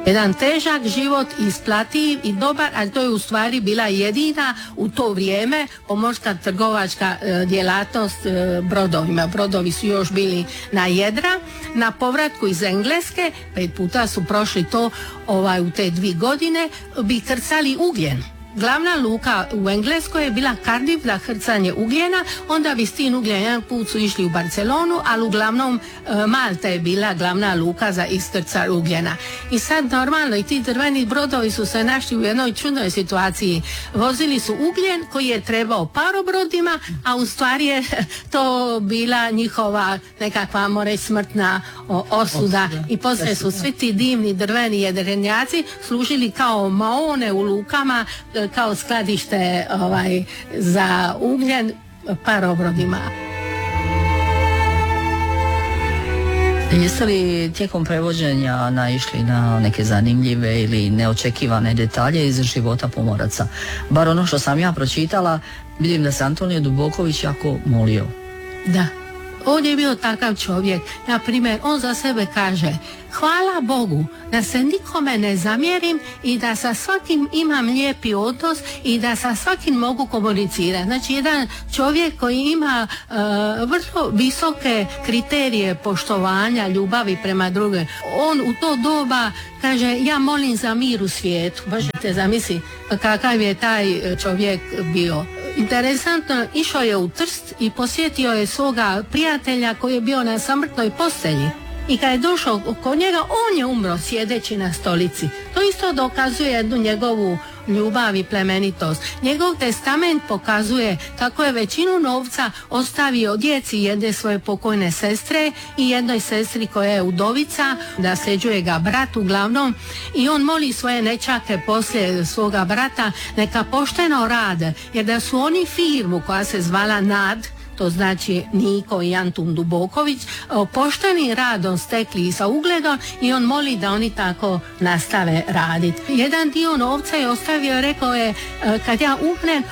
Jedan težak život, isplativ i dobar, ali to je u stvari bila jedina u to vrijeme pomorska trgovačka djelatnost brodovima. Brodovi su još bili na jedra. Na povratku iz Engleske, 5 puta su prošli to u te 2 godine, bi krcali ugljen. Glavna luka u Engleskoj je bila Cardiff za krcanje ugljena, onda bi s tim ugljen jedan put su išli u Barcelonu, ali uglavnom Malta je bila glavna luka za iskrcaj ugljena. I sad normalno i ti drveni brodovi su se našli u jednoj čudnoj situaciji. Vozili su ugljen koji je trebao parobrodima, a u stvari je to bila njihova nekakva, more smrtna osuda. I poslije su svi ti divni drveni jedrenjaci služili kao maone u lukama, kao skladište za ugljen parobrodima. Jeste li tijekom prevođenja naišli na neke zanimljive ili neočekivane detalje iz života pomoraca? Bar ono što sam ja pročitala, vidim da se Antonije Duboković jako molio. Da. On je bio takav čovjek, na primjer, on za sebe kaže: hvala Bogu da se nikome ne zamjerim i da sa svakim imam lijepi odnos i da sa svakim mogu komunicirati. Znači, jedan čovjek koji ima vrlo visoke kriterije poštovanja, ljubavi prema drugim. On u to doba kaže: ja molim za mir u svijetu. Možete zamisliti kakav je taj čovjek bio. Interesantno, išao je u Trst i posjetio je svoga prijatelja koji je bio na samrtnoj postelji. I kad je došao kod njega, on je umro sjedeći na stolici. To isto dokazuje jednu njegovu ljubav i plemenitost. Njegov testament pokazuje kako je većinu novca ostavio djeci jedne svoje pokojne sestre i jednoj sestri koja je udovica, nasljeđuje ga brat uglavnom, i on moli svoje nećake poslije svoga brata neka pošteno rade, jer da su oni firmu koja se zvala NAD, to znači Niko i Antun Duboković, poštenim radom stekli sa ugledom, i on moli da oni tako nastave raditi. Jedan dio novca je ostavio, rekao je: kad ja umrem,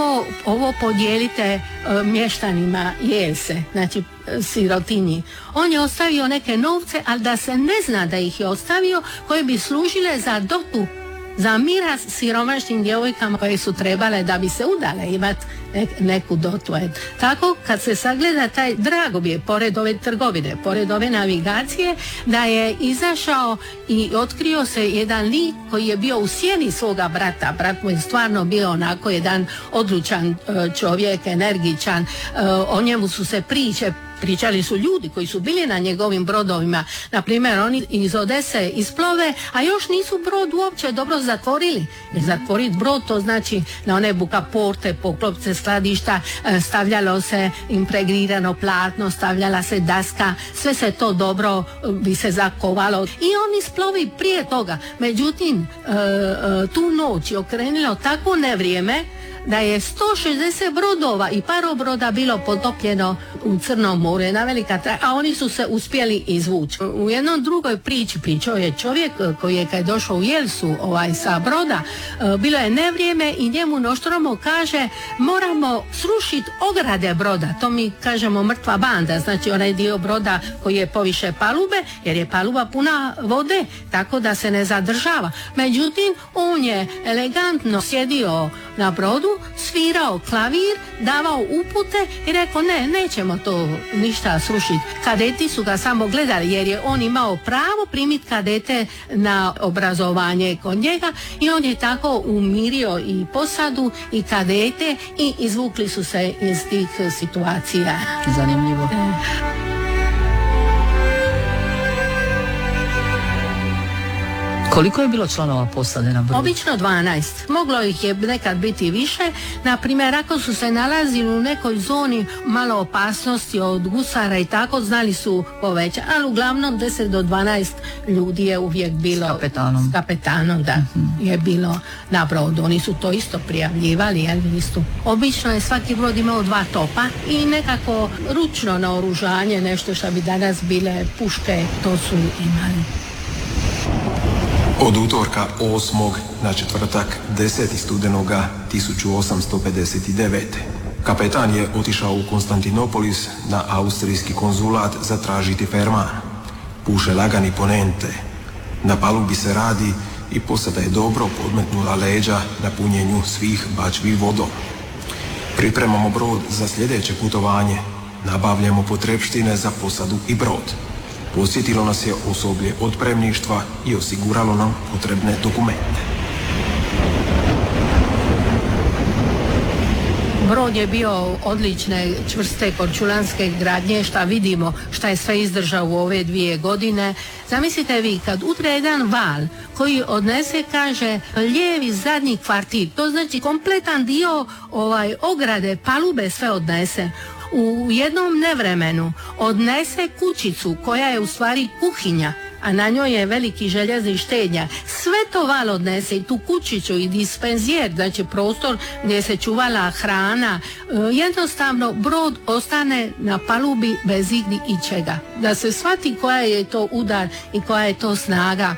ovo podijelite mještanima Jelse, znači sirotinji. On je ostavio neke novce, ali da se ne zna da ih je ostavio, koje bi služile za dotu, za miras siromašnim djevojkama koje su trebale da bi se udale imati neku dotu. Tako kad se sagleda taj, drago bi je, pored ove trgovine, pored ove navigacije, da je izašao i otkrio se jedan lik koji je bio u sjeni svoga brata. Brat mu je stvarno bio onako jedan odlučan čovjek, energičan. O njemu su se pričali su ljudi koji su bili na njegovim brodovima. Na primjer, oni iz Odese isplove, a još nisu brod uopće dobro zatvorili. Jer zatvoriti brod, to znači na one bukaporte, poklopce, skladišta, stavljalo se impregrirano platno, stavljala se daska, sve se to dobro bi se zakovalo. I on isplovi prije toga. Međutim, tu noć je okrenilo tako nevrijeme da je 160 brodova i parobroda bilo potopljeno u Crnom moru, jedna velika a oni su se uspjeli izvući. U jednom drugoj priči pričao je čovjek koji je kad je došao u Jelsu sa broda, bilo je nevrijeme i njemu Noštromo kaže: moramo srušiti ograde broda. To mi kažemo mrtva banda, znači onaj dio broda koji je poviše palube, jer je paluba puna vode, tako da se ne zadržava. Međutim, on je elegantno sjedio na brodu, svirao klavir, davao upute i rekao: ne, nećemo to ništa srušiti. Kadeti su ga samo gledali, jer je on imao pravo primiti kadete na obrazovanje kod njega, i on je tako umirio i posadu i kadete i izvukli su se iz tih situacija. Zanimljivo. Koliko je bilo članova posade na brodu? Obično 12. Moglo ih je nekad biti više. Na primjer, ako su se nalazili u nekoj zoni malo opasnosti od gusara i tako, znali su povećati. Ali uglavnom 10 do 12 ljudi je uvijek bilo. S kapetanom, da, je bilo na brodu. Oni su to isto prijavljivali, isto. Obično je svaki brod imao 2 topa i nekako ručno naoružanje, nešto što bi danas bile puške, to su imali. Od utorka 8. na četvrtak 10. studenoga 1859. Kapetan je otišao u Konstantinopolis na austrijski konzulat zatražiti ferman. Puše lagani ponente. Na palubi se radi i posada je dobro podmetnula leđa na punjenju svih bačvi vodom. Pripremamo brod za sljedeće putovanje. Nabavljamo potrepštine za posadu i brod. Posjetilo nas je osoblje otpremništva i osiguralo nam potrebne dokumente. Brod je bio odlične, čvrste korčulanske gradnje, šta vidimo, šta je sve izdržao u ove 2 godine. Zamislite vi, kad udre jedan val koji odnese, kaže, lijevi zadnji kvartir, to znači kompletan dio ograde, palube sve odnese. U jednom nevremenu odnese kućicu koja je u stvari kuhinja, a na njoj je veliki željezni štednjak. Sve to val odnese, i tu kućicu i dispenzijer, znači prostor gdje se čuvala hrana. Jednostavno brod ostane na palubi bez igdje i čega. Da se shvati koja je to udar i koja je to snaga.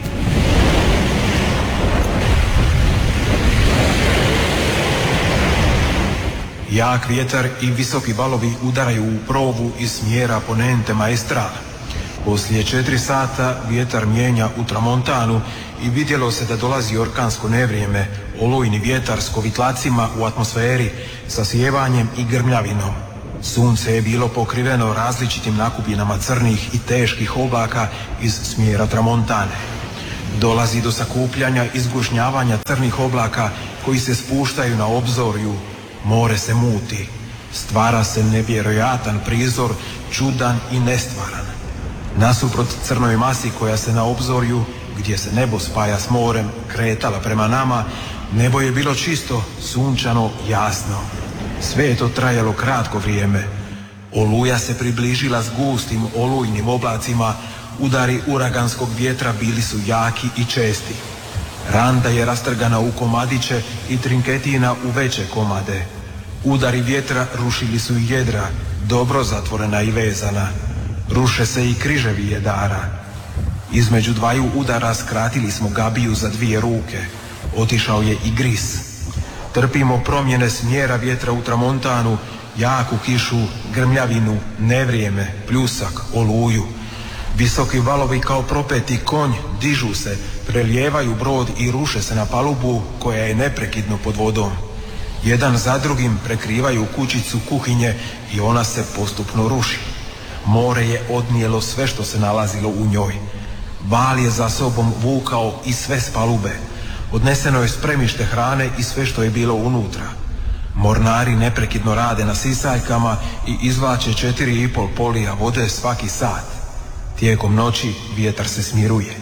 Jak vjetar i visoki valovi udaraju u provu iz smjera ponente Maestrala. Poslije 4 sata vjetar mijenja u tramontanu i vidjelo se da dolazi orkansko nevrijeme, olujni vjetar s kovitlacima u atmosferi, sa sjevanjem i grmljavinom. Sunce je bilo pokriveno različitim nakupinama crnih i teških oblaka iz smjera tramontane. Dolazi do sakupljanja i zgušnjavanja crnih oblaka koji se spuštaju na obzorju. More se muti. Stvara se nevjerojatan prizor, čudan i nestvaran. Nasuprot crnoj masi koja se na obzorju, gdje se nebo spaja s morem, kretala prema nama, nebo je bilo čisto, sunčano, jasno. Sve je to trajalo kratko vrijeme. Oluja se približila s gustim olujnim oblacima, udari uraganskog vjetra bili su jaki i česti. Randa je rastrgana u komadiće i trinketina u veće komade. Udari vjetra rušili su i jedra, dobro zatvorena i vezana. Ruše se i križevi jedara. Između 2 udara skratili smo gabiju za 2 ruke. Otišao je i gris. Trpimo promjene smjera vjetra u tramontanu, jaku kišu, grmljavinu, nevrijeme, pljusak, oluju. Visoki valovi kao propeti konj dižu se, prelijevaju brod i ruše se na palubu koja je neprekidno pod vodom. Jedan za drugim prekrivaju kućicu kuhinje i ona se postupno ruši. More je odnijelo sve što se nalazilo u njoj. Val je za sobom vukao i sve s palube. Odneseno je spremište hrane i sve što je bilo unutra. Mornari neprekidno rade na sisaljkama i izvlače 4,5 polija vode svaki sat. Tijekom noći vjetar se smiruje.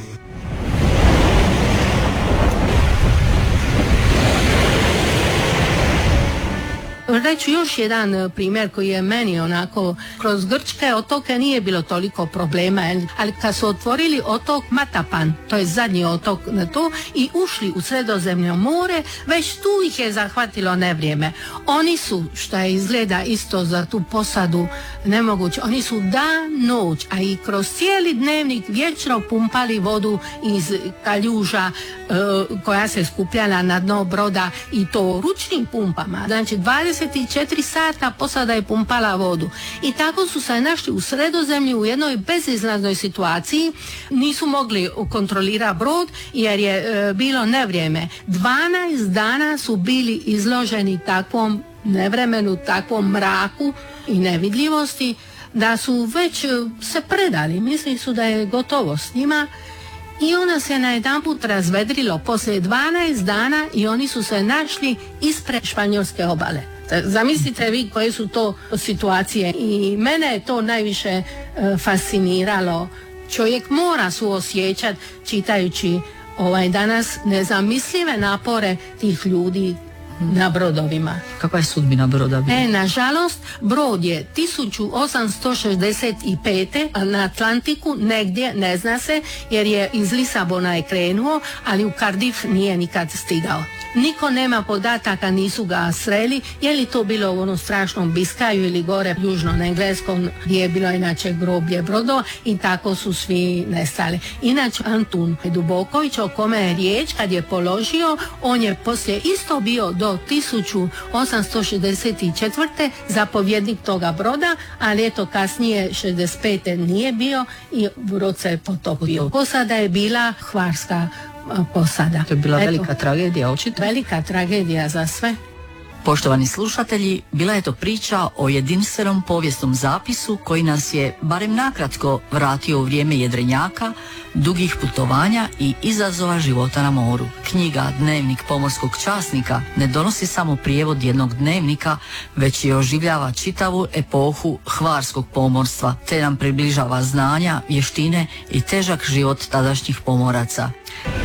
Reću još jedan primjer koji je meni onako, kroz grčke otoke nije bilo toliko problema, ali kad su otvorili otok Matapan, to je zadnji otok na to, i ušli u Sredozemno more, već tu ih je zahvatilo nevrijeme. Oni su, što je izgleda isto za tu posadu nemoguće, oni su dan, noć, a i kroz cijeli dnevnik vječno pumpali vodu iz kaljuža koja se skupljala na dno broda, i to ručnim pumpama. Znači 24 sata posada je pumpala vodu. I tako su se našli u Sredozemlju u jednoj bezizlaznoj situaciji. Nisu mogli kontrolirati brod jer je bilo nevrijeme. 12 dana su bili izloženi takvom nevremenu, takvom mraku i nevidljivosti, da su već se predali. Mislili su da je gotovo s njima. I ona se najedanput razvedrilo poslije 12 dana i oni su se našli ispred španjolske obale. Zamislite vi koje su to situacije, i mene je to najviše fasciniralo. Čovjek mora suosjećati čitajući danas nezamislive napore tih ljudi na brodovima. Kakva je sudbina broda? Nažalost, brod je 1865. na Atlantiku, negdje, ne zna se, jer je iz Lisabona je krenuo, ali u Cardiff nije nikad stigao. Niko nema podataka, nisu ga sreli, je li to bilo u onom strašnom Biskaju ili gore južno na Engleskom gdje je bilo inače groblje brodova i tako su svi nestali. Inače Antun Duboković, o kome je riječ, kad je položio, on je poslije isto bio do 1864. zapovjednik toga broda, ali eto kasnije 65. nije bio i brod se je potopio. Posada je bila hvarska posada. To je bila velika tragedija, očito. Velika tragedija za sve. Poštovani slušatelji, bila je to priča o jedinstvenom povijesnom zapisu koji nas je, barem nakratko, vratio u vrijeme jedrenjaka, dugih putovanja i izazova života na moru. Knjiga Dnevnik pomorskog časnika ne donosi samo prijevod jednog dnevnika, već i oživljava čitavu epohu hvarskog pomorstva, te nam približava znanja, vještine i težak život tadašnjih pomoraca.